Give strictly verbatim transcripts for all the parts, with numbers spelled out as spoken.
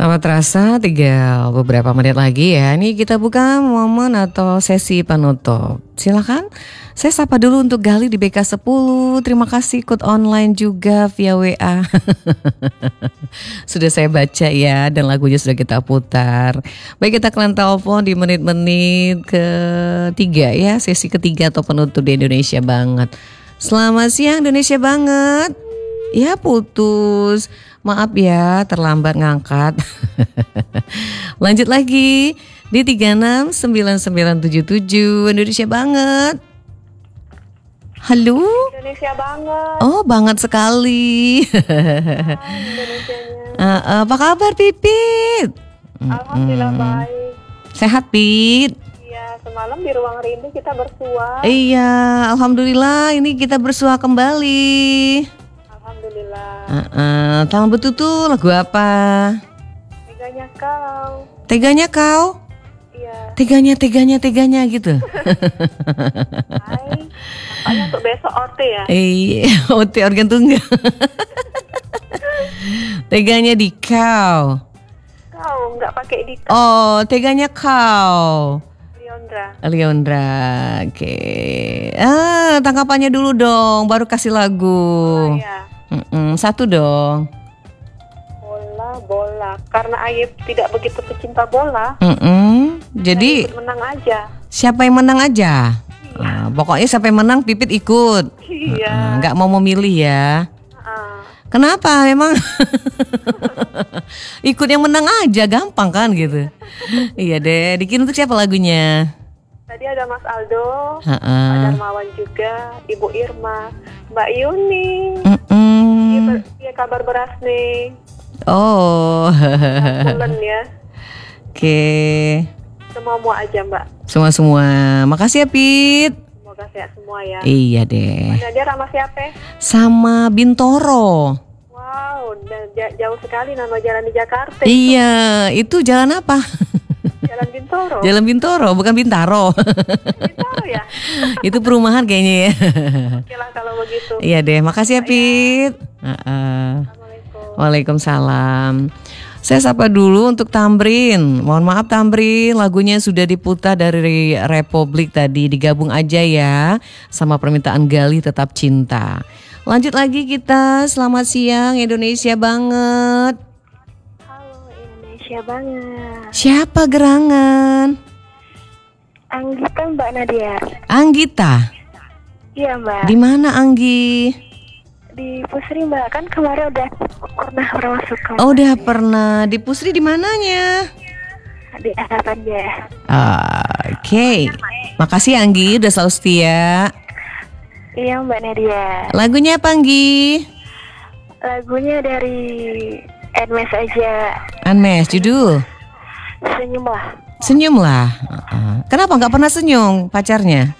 Tanpa terasa tinggal beberapa menit lagi ya. Ini kita buka momen atau sesi penutup. Silakan. Saya sapa dulu untuk Gali di B K sepuluh. Terima kasih ikut online juga via W A. Sudah saya baca ya, dan lagunya sudah kita putar. Baik, kita kalian telepon di menit-menit ketiga ya, sesi ketiga atau penutup di Indonesia Banget. Selamat siang Indonesia Banget. Ya putus, maaf ya terlambat ngangkat. Lanjut lagi di tiga enam sembilan sembilan tujuh tujuh Indonesia Banget. Halo. Indonesia Banget. Oh banget sekali. Hai Indonesianya. uh, Apa kabar Pipit? Alhamdulillah Mm-mm. baik. Sehat Pit? Iya, semalam di ruang rindu kita bersua. Iya, alhamdulillah ini kita bersua kembali. Alhamdulillah. Uh-uh. Tangan betutu lagu apa? Teganya kau. Teganya kau? Iya. Teganya, teganya, teganya gitu. Hai. Makanya untuk besok O T ya. Iya, O T organ tunggal. Teganya di kau. Kau nggak pakai di kau. Oh, teganya kau. Leondra. Leondra, oke. Ah, tangkapannya dulu dong, baru kasih lagu. Oh, iya. Mm-mm, satu dong. Bola, bola. Karena Ayib tidak begitu pecinta bola. Mm-mm, jadi Ayib menang aja. siapa yang menang aja? Ah, pokoknya siapa yang menang Pipit ikut. Iya. Ah, nggak mau memilih ya. Ah. Kenapa? Memang ikut yang menang aja, gampang kan gitu. Iya deh, bikin untuk siapa lagunya? Tadi ada Mas Aldo, Ha-ha. Pak Darmawan juga, Ibu Irma, Mbak Yuni. Mm-mm. Iya, ber- iya kabar beras nih. Oh, Bulan ya. oke. Semua mau aja Mbak. Semua-semua. Makasih ya Pit. Semoga sehat semua ya. Iya deh. Nah, dia sama siapa? Sama Bintoro. Wow, da- ja- jauh sekali nama jalan di Jakarta. Iya, itu jalan apa? Jalan Bintoro. Jalan Bintoro, bukan Bintaro. Bintoro ya. Itu perumahan kayaknya ya. Oke lah kalau begitu. Iya deh, makasih ya Pit. Uh-uh. Assalamualaikum. Waalaikumsalam. Saya sapa dulu untuk Tamrin. Mohon maaf Tamrin, lagunya sudah diputar dari Republik tadi. Digabung aja ya sama permintaan Gali Tetap Cinta. Lanjut lagi kita. Selamat siang Indonesia Banget. Halo Indonesia Banget. Siapa gerangan? Anggita Mbak Nadia. Anggita. Iya Mbak. Di mana Anggi? Di Pusri Mbak, kan kemarin udah pernah pernah masuk ke Oh, udah pernah di Pusri di mananya? di harapan ya. Oke. Makasih Anggi udah selalu setia. Iya Mbak Nadia. Lagunya apa Anggi? Lagunya dari Edmes aja. Anmes, judul Senyumlah. Senyum lah. Uh-uh. Kenapa nggak pernah senyum pacarnya?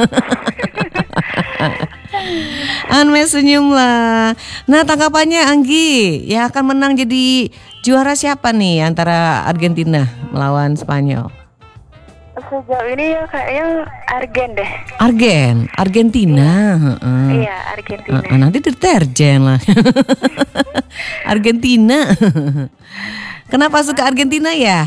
Anmes senyum lah. Nah tanggapannya Anggi, yang akan menang jadi juara siapa nih antara Argentina melawan Spanyol? Sejauh ini ya kayaknya Argen deh. Argen, Argentina. Uh-uh. Iya Argentina. Uh-uh, nanti deterjen lah. Argentina. Kenapa suka Argentina ya?